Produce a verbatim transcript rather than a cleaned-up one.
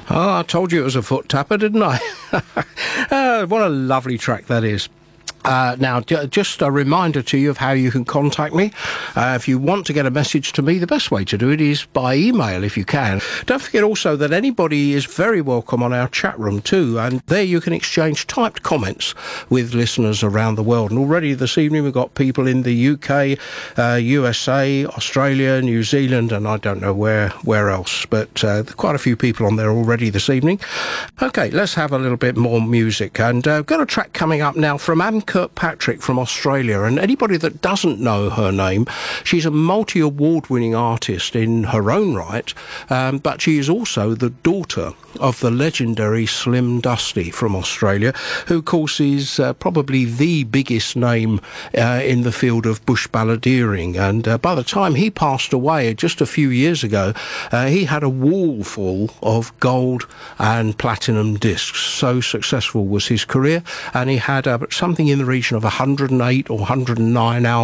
Oh, I told you it was a foot tapper, didn't I? uh, what a lovely track that is. Uh, now, j- just a reminder to you of how you can contact me. Uh, if you want to get a message to me, the best way to do it is by email, if you can. Don't forget also that anybody is very welcome on our chat room too, and there you can exchange typed comments with listeners around the world. And already this evening we've got people in the U K, uh, U S A, Australia, New Zealand, and I don't know where, where else, but uh, quite a few people on there already this evening. Okay, let's have a little bit more music. And uh, I've got a track coming up now from Amka Kirkpatrick from Australia, and anybody that doesn't know her name, she's a multi-award-winning artist in her own right, um, but she is also the daughter of the legendary Slim Dusty from Australia, who of course is uh, probably the biggest name uh, in the field of bush balladeering. And uh, by the time he passed away just a few years ago, uh, he had a wall full of gold and platinum discs. So successful was his career, and he had uh, something in the region of one hundred and eight or one hundred and nine albums